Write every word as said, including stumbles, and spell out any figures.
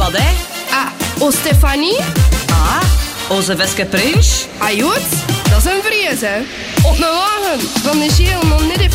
Wat, hè? Ah, o Stefanie? Ah, onze Veske Prins? Ah, Jood? Dat is een vrees, hè. Op een wagen van de Geel nog net heeft